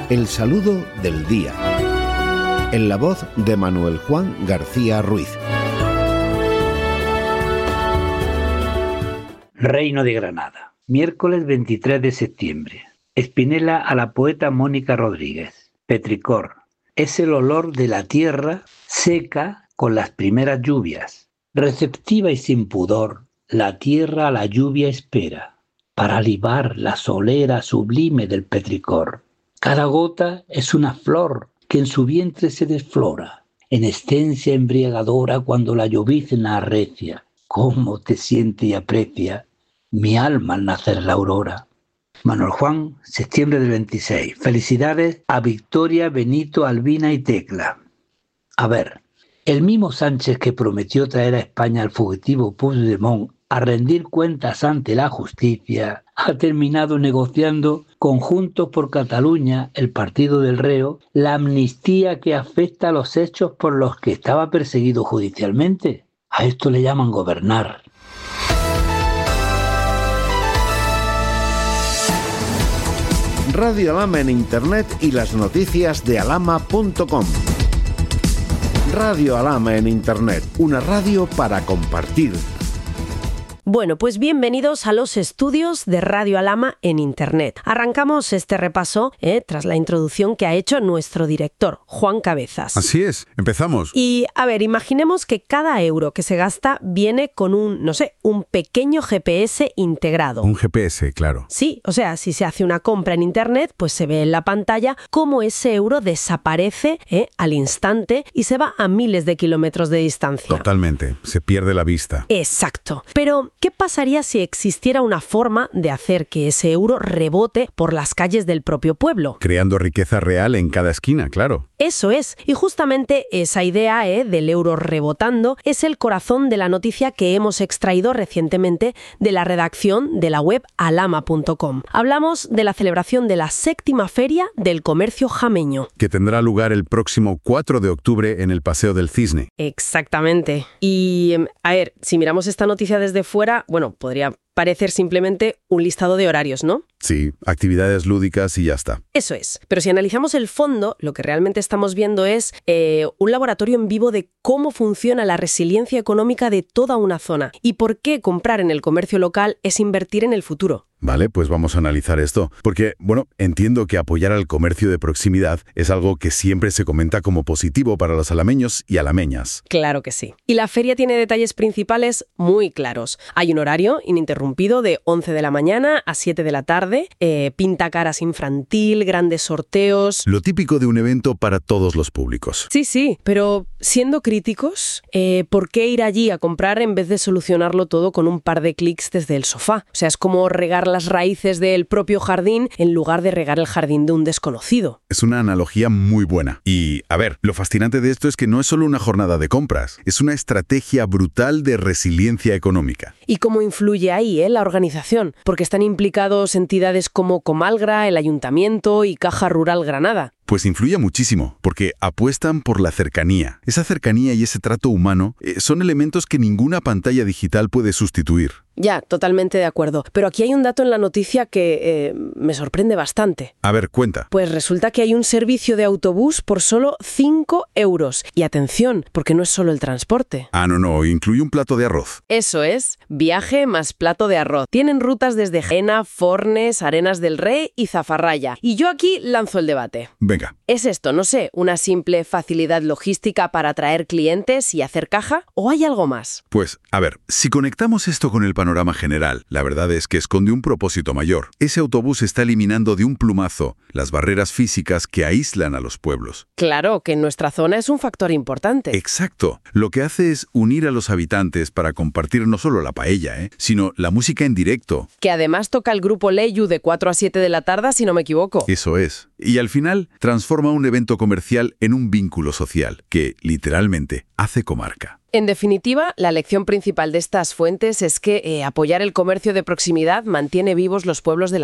El saludo del día. En la voz de Manuel Juan García Ruiz. Reino de Granada. Miércoles 23 de septiembre. Espinela a la poeta Mónica Rodríguez. Petricor. Es el olor de la tierra seca con las primeras lluvias. Receptiva y sin pudor, la tierra a la lluvia espera, para libar la solera sublime del petricor. Cada gota es una flor que en su vientre se desflora, en esencia embriagadora cuando la llovizna arrecia. Cómo te siente y aprecia mi alma al nacer la aurora. Manuel Juan, septiembre del 26. Felicidades a Victoria, Benito, Albina y Tecla. A ver, el mismo Sánchez que prometió traer a España al fugitivo Puigdemont a rendir cuentas ante la justicia, ha terminado negociando con Juntos por Cataluña, el partido del reo, la amnistía que afecta a los hechos por los que estaba perseguido judicialmente. A esto le llaman gobernar. Radio Alhama en Internet y las noticias de alhama.com. Radio Alhama en Internet, una radio para compartir. Bueno, pues bienvenidos a los estudios de Radio Alhama en Internet. Arrancamos este repaso tras la introducción que ha hecho nuestro director, Juan Cabezas. Así es, empezamos. Y, a ver, imaginemos que cada euro que se gasta viene con un pequeño GPS integrado. Un GPS, claro. Sí, o sea, si se hace una compra en Internet, pues se ve en la pantalla cómo ese euro desaparece al instante y se va a miles de kilómetros de distancia. Totalmente, se pierde la vista. Exacto. Pero ¿qué pasaría si existiera una forma de hacer que ese euro rebote por las calles del propio pueblo? Creando riqueza real en cada esquina, claro. Eso es. Y justamente esa idea del euro rebotando es el corazón de la noticia que hemos extraído recientemente de la redacción de la web alhama.com. Hablamos de la celebración de la 7ª Feria del Comercio Jameño, que tendrá lugar el próximo 4 de octubre en el Paseo del Cisne. Exactamente. Y, a ver, si miramos esta noticia desde fuera, podría parecer simplemente un listado de horarios, ¿no? Sí, actividades lúdicas y ya está. Eso es. Pero si analizamos el fondo, lo que realmente estamos viendo es un laboratorio en vivo de cómo funciona la resiliencia económica de toda una zona y por qué comprar en el comercio local es invertir en el futuro. Vale, pues vamos a analizar esto. Porque, entiendo que apoyar al comercio de proximidad es algo que siempre se comenta como positivo para los alameños y alameñas. Claro que sí. Y la feria tiene detalles principales muy claros. Hay un horario ininterrumpido de 11 de la mañana a 7 de la tarde, pintacaras infantil, grandes sorteos. Lo típico de un evento para todos los públicos. Sí, pero siendo críticos, ¿por qué ir allí a comprar en vez de solucionarlo todo con un par de clics desde el sofá? O sea, es como regar las raíces del propio jardín en lugar de regar el jardín de un desconocido. Es una analogía muy buena. Y, a ver, lo fascinante de esto es que no es solo una jornada de compras, es una estrategia brutal de resiliencia económica. ¿Y cómo influye ahí la organización? Porque están implicados entidades como Comalgra, el Ayuntamiento y Caja Rural Granada. Pues influye muchísimo, porque apuestan por la cercanía. Esa cercanía y ese trato humano son elementos que ninguna pantalla digital puede sustituir. Ya, totalmente de acuerdo. Pero aquí hay un dato en la noticia que me sorprende bastante. A ver, cuenta. Pues resulta que hay un servicio de autobús por solo 5 euros. Y atención, porque no es solo el transporte. Ah, no, incluye un plato de arroz. Eso es, viaje más plato de arroz. Tienen rutas desde Jaena, Fornes, Arenas del Rey y Zafarraya. Y yo aquí lanzo el debate. Venga. ¿Es esto, una simple facilidad logística para atraer clientes y hacer caja? ¿O hay algo más? Pues, a ver, si conectamos esto con el panorama general, la verdad es que esconde un propósito mayor. Ese autobús está eliminando de un plumazo las barreras físicas que aíslan a los pueblos. Claro, que en nuestra zona es un factor importante. Exacto. Lo que hace es unir a los habitantes para compartir no solo la paella, sino la música en directo. Que además toca el grupo Leyu de 4 a 7 de la tarde, si no me equivoco. Eso es. Y al final transforma un evento comercial en un vínculo social que, literalmente, hace comarca. En definitiva, la lección principal de estas fuentes es que apoyar el comercio de proximidad mantiene vivos los pueblos de la